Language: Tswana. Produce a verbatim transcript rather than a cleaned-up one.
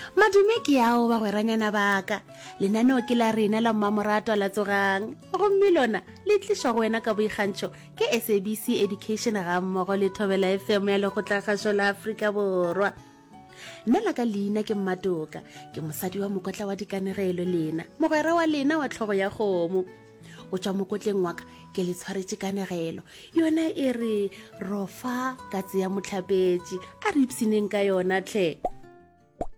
Madume ke yao ba gweranyana baka. Lenaneo ke la rena la mmamoratwa la tsogang. Gomme lona le tliswa go wena ka boikgantšho ke S A B C Education ga mmogo le Thobela F M ya Lekgotlakgašo la Afrika Borwa. Nna la ka leina ke Mmatoka, ke mosadi wa mokotla wa dikanegelo lena, mogwera wa lena wa tlhogo ya kgomo. O tšwa mokotleng wa ka ke le tshwaretše kanegelo, yona e re rofa katse ya motlhapetši a re ipsineng ka yona tlhe.